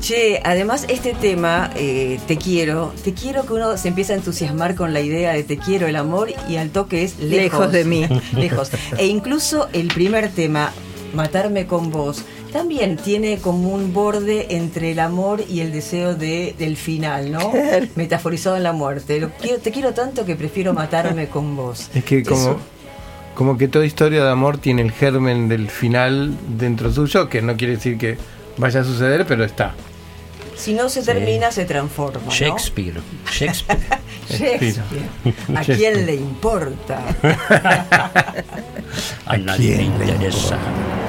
Che, además este tema, te quiero que uno se empieza a entusiasmar con la idea de te quiero, el amor, y al toque es lejos de mí. Lejos. E incluso el primer tema, Matarme con vos, también tiene como un borde entre el amor y el deseo del final, ¿no? Claro. Metaforizado en la muerte. Te quiero tanto que prefiero matarme con vos. Es que como que toda historia de amor tiene el germen del final dentro suyo, que no quiere decir que vaya a suceder, pero está. Si no se termina, se transforma, ¿no? Shakespeare. ¿A quién le importa? A nadie le interesa.